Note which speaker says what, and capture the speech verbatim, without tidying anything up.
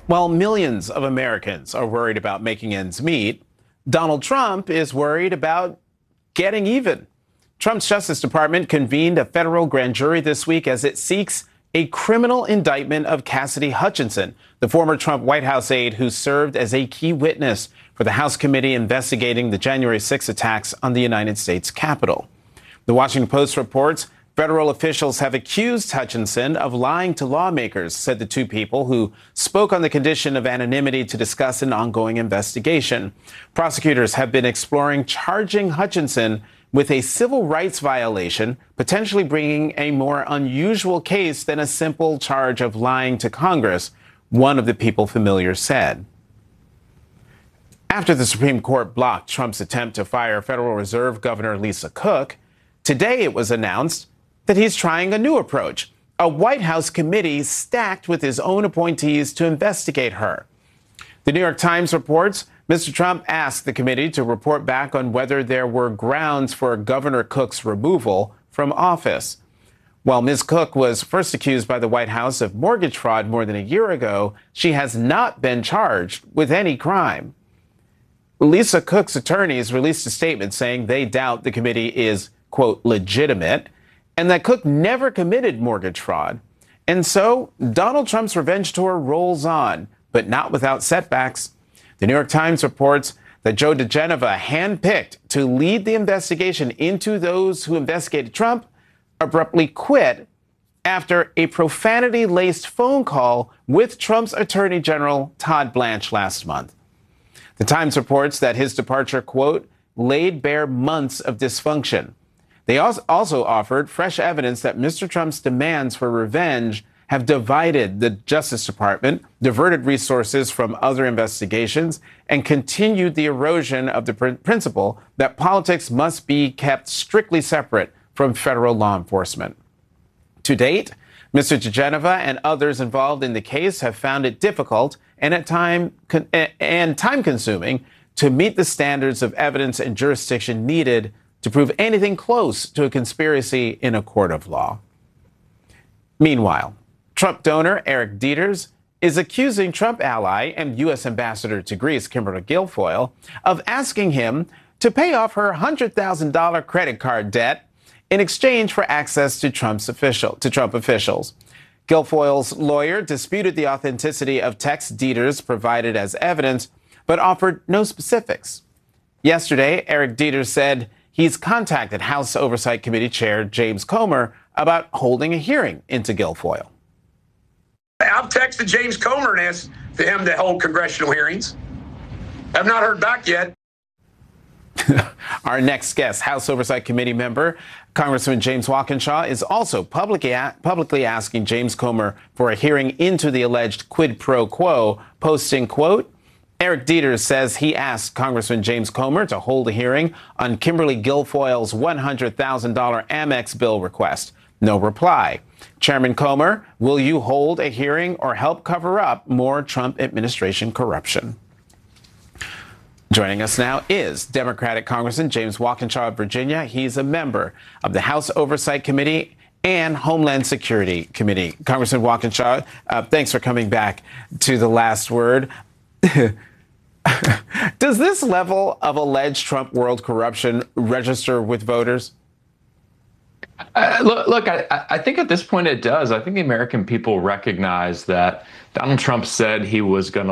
Speaker 1: While millions of Americans are worried about making ends meet, Donald Trump is worried about getting even. Trump's Justice Department convened a federal grand jury this week as it seeks a criminal indictment of Cassidy Hutchinson, the former Trump White House aide who served as a key witness for the House committee investigating the January sixth attacks on the United States Capitol. The Washington Post reports federal officials have accused Hutchinson of lying to lawmakers, said the two people who spoke on the condition of anonymity to discuss an ongoing investigation. Prosecutors have been exploring charging Hutchinson with a civil rights violation, potentially bringing a more unusual case than a simple charge of lying to Congress, one of the people familiar said. After the Supreme Court blocked Trump's attempt to fire Federal Reserve Governor Lisa Cook, today it was announced that he's trying a new approach, a White House committee stacked with his own appointees to investigate her. The New York Times reports Mister Trump asked the committee to report back on whether there were grounds for Governor Cook's removal from office. While Miz Cook was first accused by the White House of mortgage fraud more than a year ago, she has not been charged with any crime. Lisa Cook's attorneys released a statement saying they doubt the committee is, quote, legitimate, and that Cook never committed mortgage fraud. And so Donald Trump's revenge tour rolls on, but not without setbacks. The New York Times reports that Joe diGenova, handpicked to lead the investigation into those who investigated Trump, abruptly quit after a profanity-laced phone call with Trump's Attorney General Todd Blanche last month. The Times reports that his departure, quote, laid bare months of dysfunction. They also offered fresh evidence that Mister Trump's demands for revenge have divided the Justice Department, diverted resources from other investigations, and continued the erosion of the pr- principle that politics must be kept strictly separate from federal law enforcement. To date, Mister diGenova and others involved in the case have found it difficult and at time con- and time-consuming to meet the standards of evidence and jurisdiction needed to prove anything close to a conspiracy in a court of law. Meanwhile, Trump donor Eric Deters is accusing Trump ally and U S Ambassador to Greece, Kimberly Guilfoyle, of asking him to pay off her one hundred thousand dollars credit card debt in exchange for access to Trump's official, to Trump officials. Guilfoyle's lawyer disputed the authenticity of texts Deters provided as evidence, but offered no specifics. Yesterday, Eric Deters said he's contacted House Oversight Committee Chair James Comer about holding a hearing into Guilfoyle.
Speaker 2: I've texted James Comer and asked for him to hold congressional hearings. I've not heard back yet.
Speaker 1: Our next guest, House Oversight Committee member Congressman James Walkinshaw, is also publicly, publicly asking James Comer for a hearing into the alleged quid pro quo, posting, quote, Eric Deters says he asked Congressman James Comer to hold a hearing on Kimberly Guilfoyle's one hundred thousand dollars Amex bill request. No reply. Chairman Comer, will you hold a hearing or help cover up more Trump administration corruption? Joining us now is Democratic Congressman James Walkinshaw of Virginia. He's a member of the House Oversight Committee and Homeland Security Committee. Congressman Walkinshaw, uh, thanks for coming back to The Last Word. Does this level of alleged Trump world corruption register with voters?
Speaker 3: Uh, look, look I, I think at this point it does. I think the American people recognize that Donald Trump said he was going to